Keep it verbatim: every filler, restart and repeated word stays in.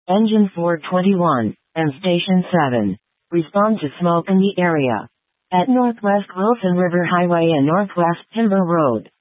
Engine four twenty-one, and Station seven. Respond to smoke in the area. At Northwest Wilson River Highway and Northwest Timber Road.